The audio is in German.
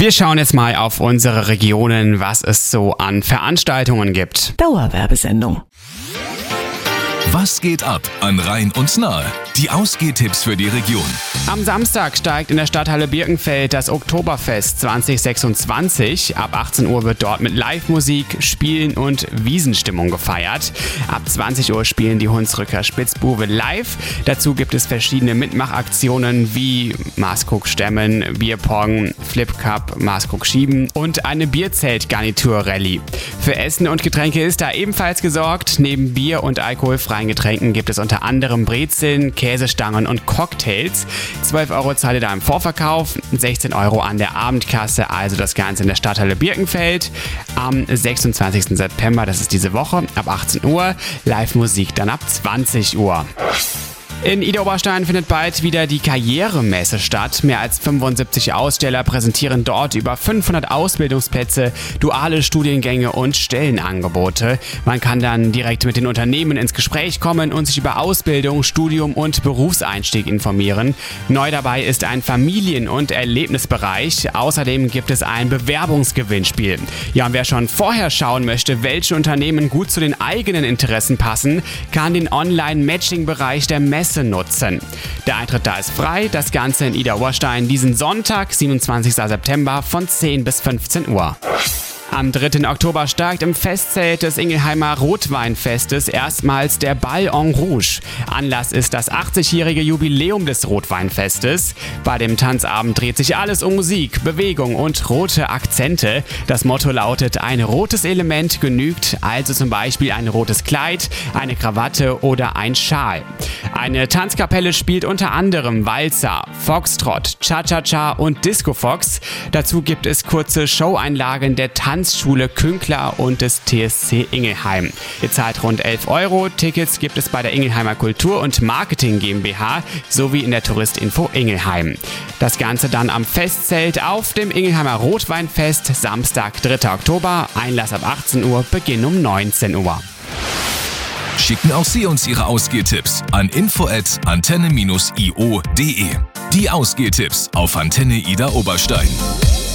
Wir schauen jetzt mal auf unsere Regionen, was es so an Veranstaltungen gibt. Dauerwerbesendung. Was geht ab an Rhein und Nahe? Die Ausgehtipps für die Region. Am Samstag steigt in der Stadthalle Birkenfeld das Oktoberfest 2026. Ab 18 Uhr wird dort mit Live-Musik, Spielen und Wiesenstimmung gefeiert. Ab 20 Uhr spielen die Hunsrücker Spitzbuben live. Dazu gibt es verschiedene Mitmachaktionen wie Maßkrug stemmen, Bierpong, Flip Cup, Maßkrug schieben und eine Bierzelt-Garnitur-Rallye. Für Essen und Getränke ist da ebenfalls gesorgt. Neben Bier und alkoholfreien Getränken gibt es unter anderem Brezeln, Käsestangen und Cocktails. 12 € zahlt ihr da im Vorverkauf, 16 € an der Abendkasse, also das Ganze in der Stadthalle Birkenfeld. Am 26. September, das ist diese Woche, ab 18 Uhr, Live-Musik dann ab 20 Uhr. In Idar-Oberstein findet bald wieder die Karrieremesse statt. Mehr als 75 Aussteller präsentieren dort über 500 Ausbildungsplätze, duale Studiengänge und Stellenangebote. Man kann dann direkt mit den Unternehmen ins Gespräch kommen und sich über Ausbildung, Studium und Berufseinstieg informieren. Neu dabei ist ein Familien- und Erlebnisbereich. Außerdem gibt es ein Bewerbungsgewinnspiel. Ja, und wer schon vorher schauen möchte, welche Unternehmen gut zu den eigenen Interessen passen, kann den Online-Matching-Bereich der Messe nutzen. Der Eintritt da ist frei, das Ganze in Idar-Oberstein diesen Sonntag, 27. September von 10 bis 15 Uhr. Am 3. Oktober steigt im Festzelt des Ingelheimer Rotweinfestes erstmals der Bal en Rouge. Anlass ist das 80-jährige Jubiläum des Rotweinfestes. Bei dem Tanzabend dreht sich alles um Musik, Bewegung und rote Akzente. Das Motto lautet, ein rotes Element genügt, also zum Beispiel ein rotes Kleid, eine Krawatte oder ein Schal. Eine Tanzkapelle spielt unter anderem Walzer, Foxtrot, Cha-Cha-Cha und Disco-Fox. Dazu gibt es kurze Showeinlagen der Tanzschule Künkler und des TSC Ingelheim. Ihr zahlt rund 11 €. Tickets gibt es bei der Ingelheimer Kultur- und Marketing GmbH sowie in der Touristinfo Ingelheim. Das Ganze dann am Festzelt auf dem Ingelheimer Rotweinfest, Samstag, 3. Oktober, Einlass ab 18 Uhr, Beginn um 19 Uhr. Schicken auch Sie uns Ihre Ausgehtipps an info@antenne-io.de. Die Ausgehtipps auf Antenne Idar-Oberstein.